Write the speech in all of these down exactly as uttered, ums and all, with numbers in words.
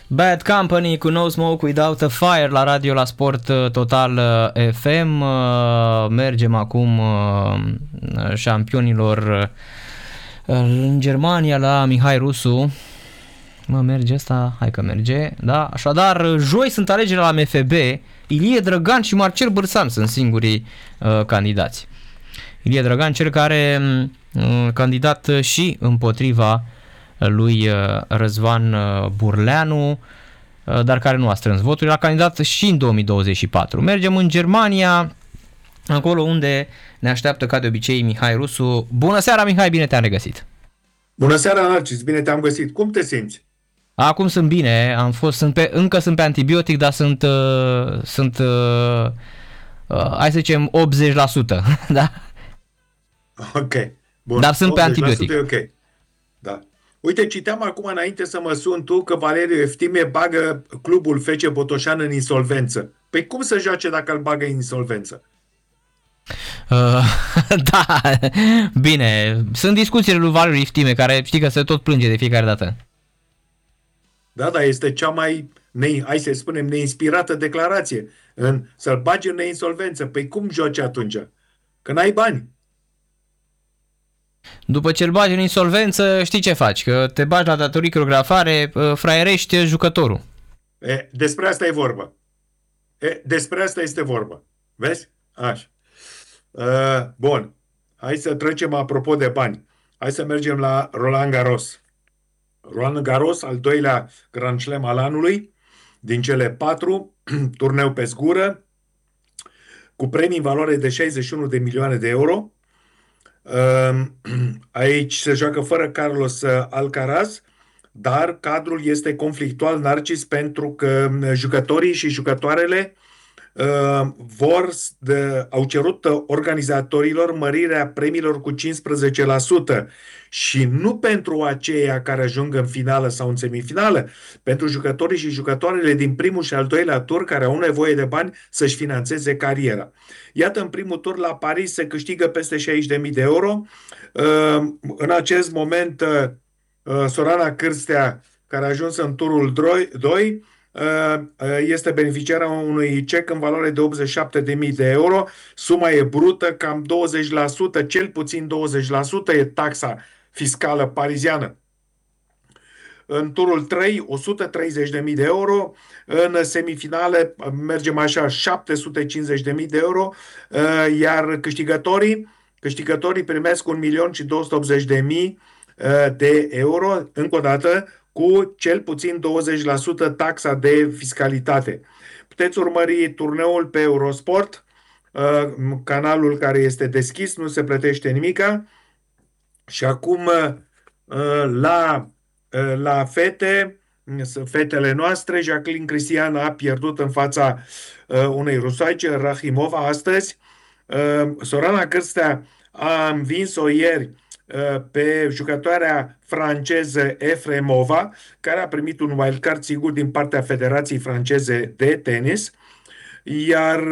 Bad Company cu No Smoke Without a Fire la radio la Sport Total F M. Mergem acum șampionilor în Germania la Mihai Rusu. Mă, merge asta? Hai că merge. Da? Așadar, joi sunt alegeri la M F B. Ilie Drăgan și Marcel Bârsan sunt singurii uh, candidați. Ilie Drăgan, cel care uh, candidat și împotriva lui uh, Răzvan uh, Burleanu, uh, dar care nu a strâns voturi, a candidat și în două mii douăzeci și patru. Mergem în Germania, acolo unde ne așteaptă ca de obicei Mihai Rusu. Bună seara, Mihai, bine te-am regăsit! Bună seara, Narcis, bine te-am găsit. Cum te simți? Acum sunt bine, am fost, sunt pe, încă sunt pe antibiotic, dar sunt, uh, sunt uh, uh, hai să zicem, optzeci la sută, da? Ok, bun. Dar sunt pe antibiotic. E ok, da. Uite, citeam acum înainte să mă sun tu că Valeriu Eftime bagă clubul F C Botoșan în insolvență. Păi cum să joace dacă îl bagă în insolvență? Uh, da, bine, sunt discuțiile lui Valeriu Eftime, care știi că se tot plânge de fiecare dată. Da, da, este cea mai, ne, hai să spunem, neinspirată declarație. În, să-l bagi în insolvență. Păi cum joci atunci? Că n-ai bani. După ce îl bagi în insolvență, știi ce faci? Că te bagi la datorii crografare, fraierești jucătorul. E, despre asta e vorba. E, despre asta este vorba. Vezi? Așa. Uh, bun. Hai să trecem apropo de bani. Hai să mergem la Roland Garros. Roland Garros, al doilea Grand Slam al anului, din cele patru, turneu pe zgură, cu premii în valoare de șaizeci și unu de milioane de euro. Aici se joacă fără Carlos Alcaraz, dar cadrul este conflictual, Narcis, pentru că jucătorii și jucătoarele vor, de, au cerut organizatorilor mărirea premiilor cu cincisprezece la sută și nu pentru aceia care ajung în finală sau în semifinală, pentru jucătorii și jucătoarele din primul și al doilea tur care au nevoie de bani să-și finanțeze cariera. Iată, în primul tur la Paris se câștigă peste șaizeci de mii de euro. În acest moment Sorana Cârstea, care a ajuns în turul doi, este beneficiara unui cec în valoare de optzeci și șapte de mii de euro. Suma e brută, cam douăzeci la sută, cel puțin douăzeci la sută e taxa fiscală pariziană. În turul trei, o sută treizeci de mii de euro. În semifinale mergem așa, șapte sute cincizeci de mii de euro, iar câștigătorii, câștigătorii primesc un milion și două sute optzeci de mii de euro, încă o dată, cu cel puțin douăzeci la sută taxa de fiscalitate. Puteți urmări turneul pe Eurosport, canalul care este deschis, nu se plătește nimica. Și acum la, la fete, fetele noastre, Jacqueline Cristian a pierdut în fața unei rusoaice, Rahimova, astăzi. Sorana Cârstea a învins-o ieri pe jucătoarea franceză Efremova, care a primit un wildcard sigur din partea Federației Franceze de Tenis, iar,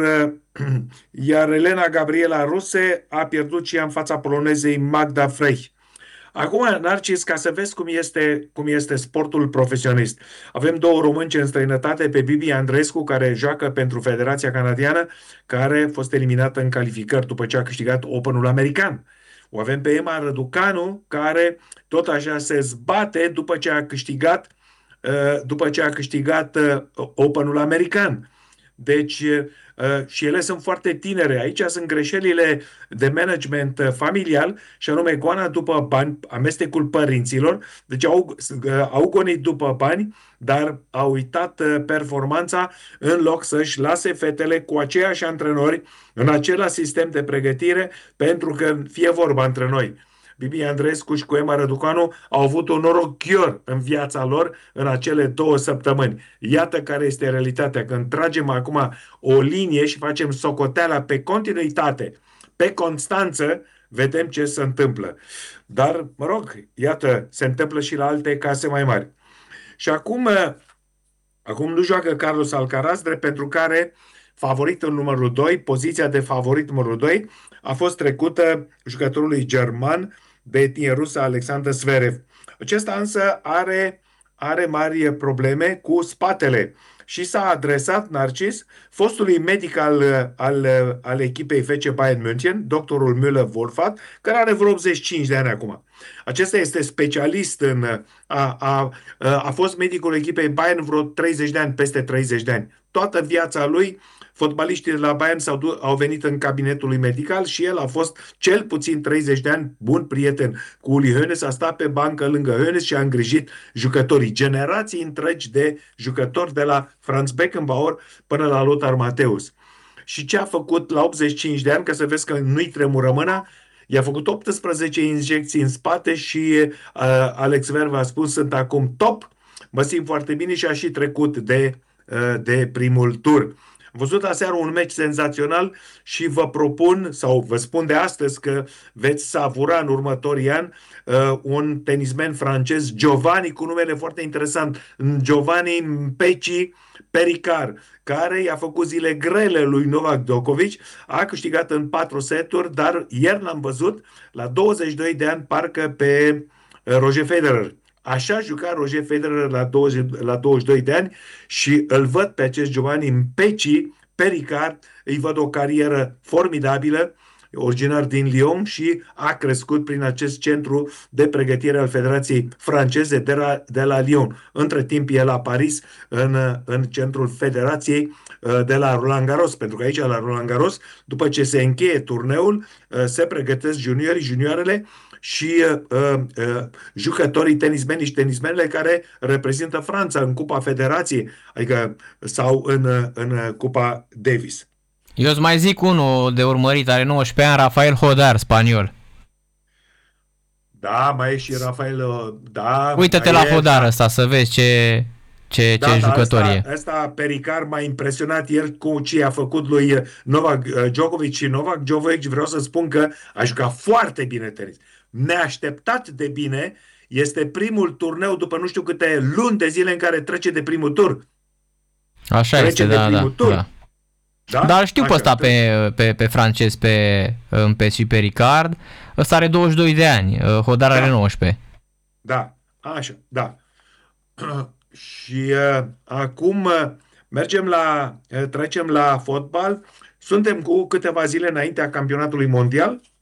iar Elena Gabriela Ruse a pierdut și ea în fața polonezei Magda Frey. Acum, Narcis, ca să vezi cum este, cum este sportul profesionist. Avem două românci în străinătate, pe Bibi Andreescu, care joacă pentru Federația Canadiană, care a fost eliminată în calificări după ce a câștigat Openul american. O avem pe Emma Răducanu, care tot așa se zbate după ce a câștigat, după ce a câștigat Openul american. Deci, și ele sunt foarte tinere. Aici sunt greșelile de management familial, și anume goana după bani, amestecul părinților. Deci au, au gonit după bani, dar au uitat performanța în loc să-și lase fetele cu aceiași antrenori în același sistem de pregătire, pentru că, fie vorba între noi, Bibi Andreescu și cu Emma Răducanu au avut un norochior în viața lor în acele două săptămâni. Iată care este realitatea. Când tragem acum o linie și facem socoteala pe continuitate, pe constanță, vedem ce se întâmplă. Dar, mă rog, iată, se întâmplă și la alte case mai mari. Și acum, acum nu joacă Carlos Alcaraz, drept pentru care favoritul numărul doi, poziția de favorit numărul doi, a fost trecută jucătorului german de etnie rusă Alexander Zverev. Acesta însă are are mari probleme cu spatele și s-a adresat Narcis fostului medic al, al, al echipei F C Bayern München, doctorul Müller-Wohlfahrt, care are vreo optzeci și cinci de ani acum. Acesta este specialist în... A, a, a fost medicul echipei Bayern vreo treizeci de ani, peste treizeci de ani. Toată viața lui, fotbaliștii de la Bayern s-au, du- au venit în cabinetul lui medical și el a fost cel puțin treizeci de ani bun prieten cu Uli Hoeneß, a stat pe bancă lângă Hoeneß și a îngrijit jucătorii. Generații întregi de jucători de la Franz Beckenbauer până la Lothar Matthäus. Și ce a făcut la optzeci și cinci de ani, ca să vezi că nu-i tremură mâna, i-a făcut optsprezece injecții în spate și uh, Alex Verve a spus, sunt acum top, mă simt foarte bine și a și trecut de, uh, de primul tur. Am văzut aseară un meci senzațional și vă propun, sau vă spun de astăzi că veți savura în următorii ani uh, un tenismen francez, Giovanni, cu numele foarte interesant, Giovanni Mpeci Pericar, care i-a făcut zile grele lui Novak Djokovic, a câștigat în patru seturi, dar ieri l-am văzut la douăzeci și doi de ani parcă pe Roger Federer. Așa juca Roger Federer la, douăzeci, la douăzeci și doi de ani și îl văd pe acest Giovanni Mpeci Pericard, îi văd o carieră formidabilă, originar din Lyon și a crescut prin acest centru de pregătire al Federației Franceze de la, de la Lyon. Între timp e la Paris, în, în centrul Federației de la Roland Garros, pentru că aici la Roland Garros, după ce se încheie turneul, se pregătesc juniorii, junioarele și uh, uh, jucătorii tenismeni și tenismenele care reprezintă Franța în Cupa Federației, adică sau în, în Cupa Davis. Eu îți mai zic unul de urmărit, are nouăsprezece ani, Rafael Hodar, spaniol. Da, mai e și Rafael, da. Uite-te la e, Hodar da. ăsta să vezi ce, ce, Da, ce da, jucător ăsta, e. ăsta Pericar m-a impresionat ieri cu ce a făcut lui Novak Djokovic și Novak Djokovic, vreau să spun că a jucat foarte bine tenis. Neașteptat de bine, este primul turneu după nu știu câte luni de zile în care trece de primul tur. Așa Trece este, de da, da, primul tur. da. Da? Dar știu pe Așa, ăsta pe, pe, pe francez, pe, pe și pe Ricard. Ăsta are douăzeci și doi de ani, Hodar are Da. nouăsprezece. Da, așa, da. Și uh, acum uh, mergem la, uh, trecem la fotbal. Suntem cu câteva zile înaintea campionatului mondial.